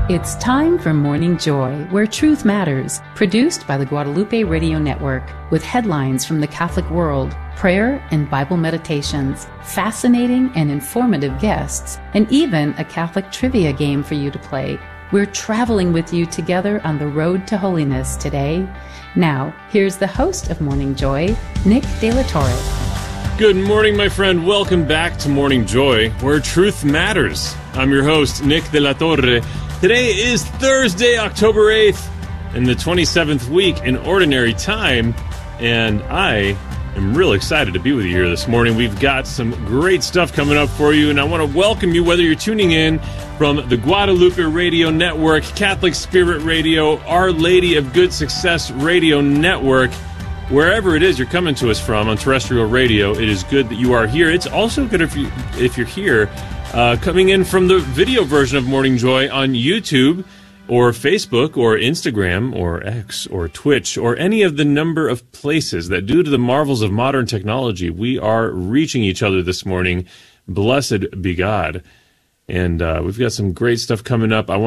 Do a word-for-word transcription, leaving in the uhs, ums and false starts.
It's time for Morning Joy, where truth matters, produced by the Guadalupe Radio Network, with headlines from the Catholic world, prayer and Bible meditations, fascinating and informative guests, and even a Catholic trivia game for you to play. We're traveling with you together on the road to holiness today. Now, here's the host of Morning Joy, Nick De La Torre. Good morning, my friend. Welcome back to Morning Joy, where truth matters. I'm your host, Nick De La Torre. Today is Thursday, October eighth, in the twenty-seventh week in Ordinary Time, and I am real excited to be with you here this morning. We've got some great stuff coming up for you, and I want to welcome you, whether you're tuning in from the Guadalupe Radio Network, Catholic Spirit Radio, Our Lady of Good Success Radio Network. Wherever it is you're coming to us from on terrestrial radio, it is good that you are here. It's also good if, you, if you're here uh, coming in from the video version of Morning Joy on YouTube or Facebook or Instagram or X or Twitch or any of the number of places that, due to the marvels of modern technology, we are reaching each other this morning. Blessed be God. And uh, we've got some great stuff coming up. I want